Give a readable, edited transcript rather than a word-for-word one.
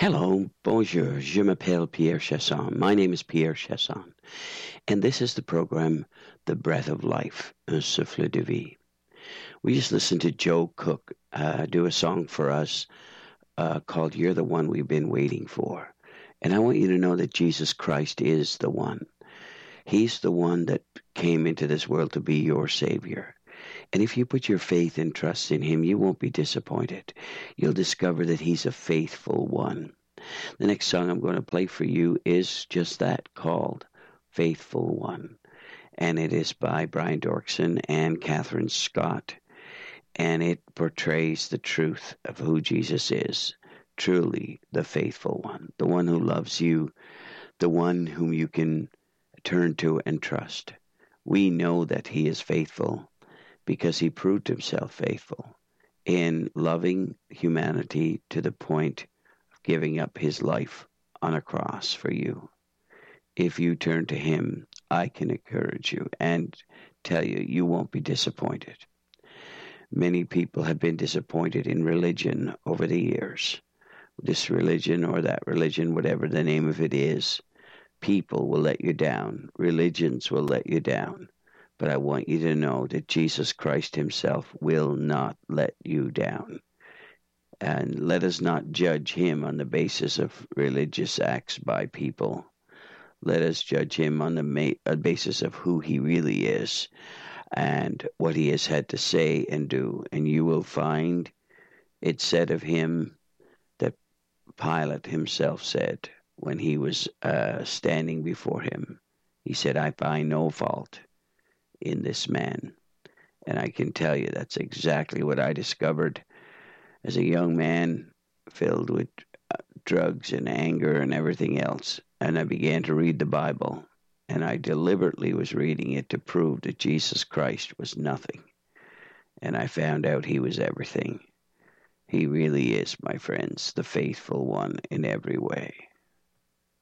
Hello, bonjour, je m'appelle Pierre Chasson. My name is Pierre Chasson, and this is the program, The Breath of Life, Un Souffle de Vie. We just listened to Joe Cook do a song for us called You're the One We've Been Waiting For. And I want you to know that Jesus Christ is the one. He's the one that came into this world to be your Savior. And if you put your faith and trust in Him, you won't be disappointed. You'll discover that He's a faithful one. The next song I'm going to play for you is just that, called Faithful One. And it is by Brian Dorkson and Catherine Scott. And it portrays the truth of who Jesus is, truly the faithful one, the one who loves you, the one whom you can turn to and trust. We know that He is faithful because He proved Himself faithful in loving humanity to the point of giving up His life on a cross for you. If you turn to Him, I can encourage you and tell you, you won't be disappointed. Many people have been disappointed in religion over the years. This religion or that religion, whatever the name of it is, people will let you down. Religions will let you down. But I want you to know that Jesus Christ Himself will not let you down. And let us not judge Him on the basis of religious acts by people. Let us judge Him on the basis of who He really is and what He has had to say and do. And you will find it said of Him that Pilate himself said when he was standing before Him. He said, I find no fault in this man. And I can tell you that's exactly what I discovered as a young man filled with drugs and anger and everything else. And I began to read the Bible. And I deliberately was reading it to prove that Jesus Christ was nothing. And I found out He was everything. He really is, my friends, the faithful one in every way.